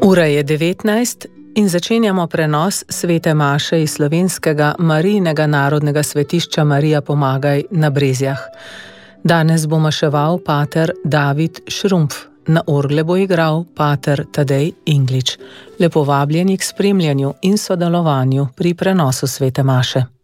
Ura je 19 in začenjamo prenos svete maše iz slovenskega Marijinega narodnega svetišča Marija Pomagaj na Brezjah. Danes bo maševal pater David Šrumpf, na orgle bo igral pater Tadej Inglič. Lepo vabljeni k spremljanju in sodelovanju pri prenosu svete maše.